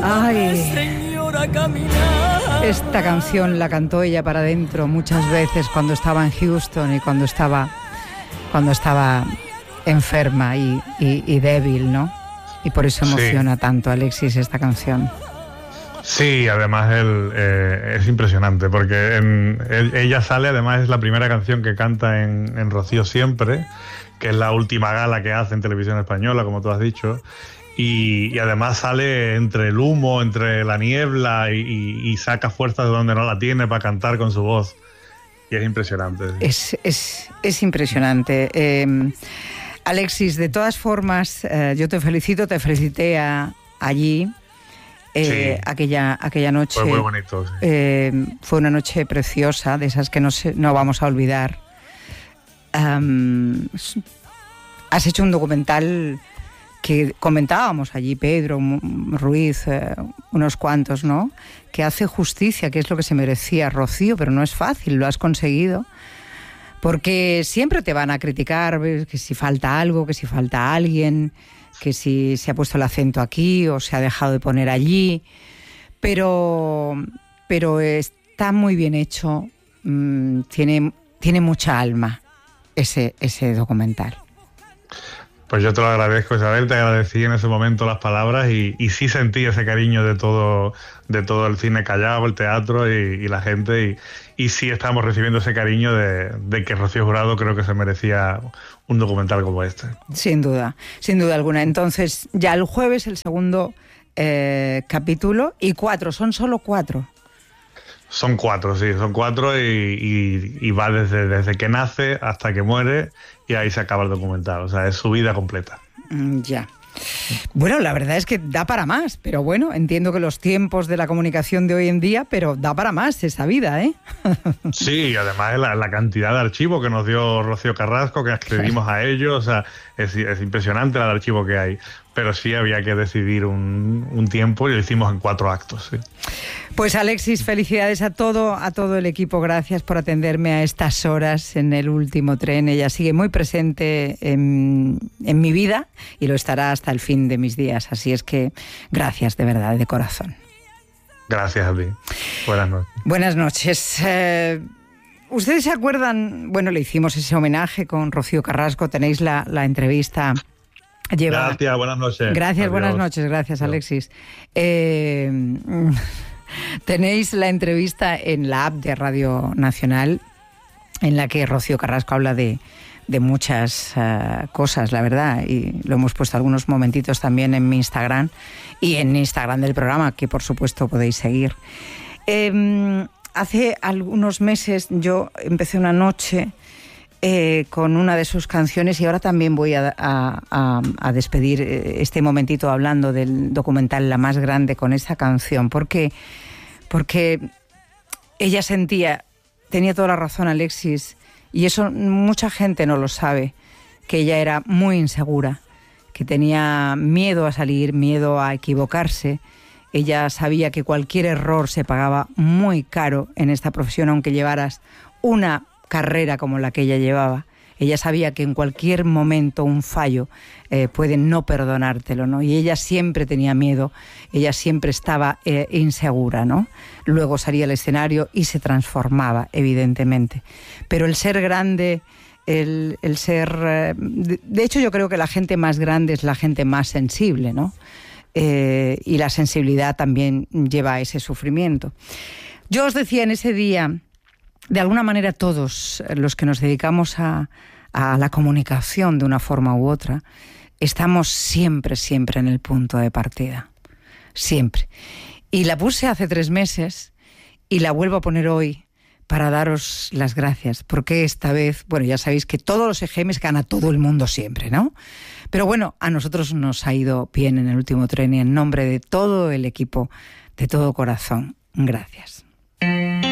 Ay, esta canción la cantó ella para adentro muchas veces cuando estaba en Houston y cuando estaba enferma y débil, ¿no? Y por eso emociona tanto a Alexis esta canción. Sí, además es impresionante porque ella sale, además es la primera canción que canta en Rocío Siempre, que es la última gala que hace en televisión española, como tú has dicho, y además sale entre el humo, entre la niebla y saca fuerza de donde no la tiene para cantar con su voz. Y es impresionante. Es impresionante. Alexis, de todas formas, yo te felicité allí. Aquella noche fue muy bonito, sí. Fue una noche preciosa, de esas que no vamos a olvidar. Has hecho un documental que comentábamos allí, Pedro Ruiz, unos cuantos, ¿no? Que hace justicia, que es lo que se merecía Rocío, pero no es fácil, lo has conseguido. Porque siempre te van a criticar que si falta algo, que si falta alguien, que si se ha puesto el acento aquí o se ha dejado de poner allí, pero está muy bien hecho, tiene mucha alma ese documental. Pues yo te lo agradezco, Isabel, te agradecí en ese momento las palabras y sí sentí ese cariño de todo el cine callao, el teatro y la gente y sí estamos recibiendo ese cariño de que Rocío Jurado creo que se merecía un documental como este. Sin duda alguna. Entonces ya el jueves el segundo capítulo y 4, son solo 4. Son 4, sí, son 4 y va desde que nace hasta que muere y ahí se acaba el documental, o sea, es su vida completa. Ya. Bueno, la verdad es que da para más, pero bueno, entiendo que los tiempos de la comunicación de hoy en día, pero da para más esa vida, ¿eh? Sí, y además la cantidad de archivos que nos dio Rocío Carrasco, que accedimos a ellos, o sea, es impresionante el archivo que hay, pero sí había que decidir un tiempo y lo hicimos en 4 actos, sí. Pues Alexis, felicidades a todo el equipo, gracias por atenderme a estas horas en el último tren. Ella sigue muy presente en mi vida y lo estará hasta el fin de mis días, así es que gracias de verdad, de corazón. Gracias a ti. Buenas noches. Buenas noches. ¿Ustedes se acuerdan? Bueno, le hicimos ese homenaje con Rocío Carrasco, tenéis la entrevista. Gracias, buenas noches. Gracias, adiós. Buenas noches, gracias Alexis. Tenéis la entrevista en la app de Radio Nacional en la que Rocío Carrasco habla de muchas cosas, la verdad, y lo hemos puesto algunos momentitos también en mi Instagram y en Instagram del programa, que por supuesto podéis seguir. Hace algunos meses yo empecé una noche con una de sus canciones y ahora también voy a despedir este momentito hablando del documental La Más Grande con esta canción, porque ella tenía toda la razón, Alexis, y eso mucha gente no lo sabe, que ella era muy insegura, que tenía miedo a salir, miedo a equivocarse. Ella sabía que cualquier error se pagaba muy caro en esta profesión, aunque llevaras una carrera como la que ella llevaba. Ella sabía que en cualquier momento un fallo puede no perdonártelo, ¿no? Y ella siempre tenía miedo, ella siempre estaba insegura, ¿no? Luego salía al escenario y se transformaba, evidentemente. Pero el ser grande, el ser... de hecho, yo creo que la gente más grande es la gente más sensible, ¿no? Y la sensibilidad también lleva a ese sufrimiento. Yo os decía en ese día, de alguna manera todos los que nos dedicamos a la comunicación de una forma u otra, estamos siempre en el punto de partida. Siempre. Y la puse hace 3 meses y la vuelvo a poner hoy para daros las gracias, porque esta vez, bueno, ya sabéis que todos los EGMs gana todo el mundo siempre, ¿no? Pero bueno, a nosotros nos ha ido bien en el último tren y en nombre de todo el equipo, de todo corazón, gracias.